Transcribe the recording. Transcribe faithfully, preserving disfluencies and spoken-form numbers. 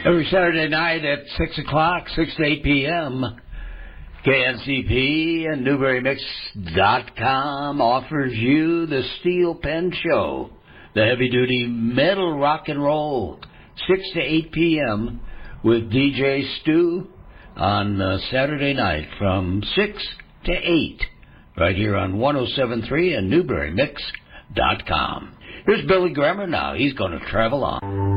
Every Saturday night at six o'clock, six to eight p.m., K N C P and Newberry Mix dot com offers you the Steel Pen Show, the heavy-duty metal rock and roll, six to eight p.m. with D J Stu on uh, Saturday night from six to eight, right here on one oh seven point three and Newberry Mix dot com. Here's Billy Grammer now. He's going to travel on.